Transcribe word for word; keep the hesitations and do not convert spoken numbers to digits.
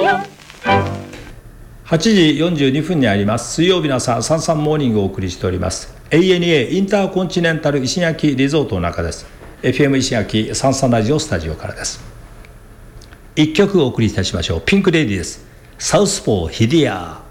はちじよんじゅうにふんにあります。水曜日の朝、サンサンモーニングをお送りしております。 エーエヌエー インターコンチネンタル石垣リゾートの中です。 エフエム 石垣サンサンラジオスタジオからです。一曲お送りいたしましょう。ピンクレディーです。サウスポーヒディア。